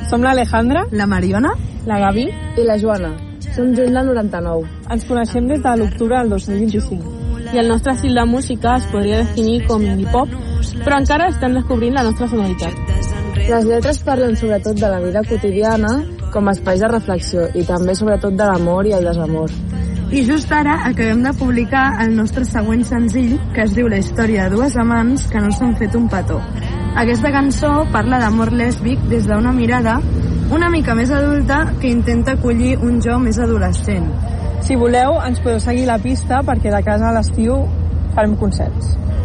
Som l'Alejandra, la Mariona, la Gavi i la Joana. Som junts del 99. Ens coneixem des de l'octubre del 2025. I el nostre estil de música es podria definir com indie pop, però encara estem descobrint la nostra sonoritat. Les lletres parlen sobretot de la vida quotidiana com a espais de reflexió i també sobretot de l'amor i el desamor. I just ara acabem de publicar el nostre següent senzill, que es diu La història de dues amants que no s'han fet un petó. Aquesta cançó parla d'amor lèsbic des d'una mirada una mica més adulta que intenta acollir un jo més adolescent. Si voleu, ens podeu seguir la pista perquè de casa a l'estiu farem concerts.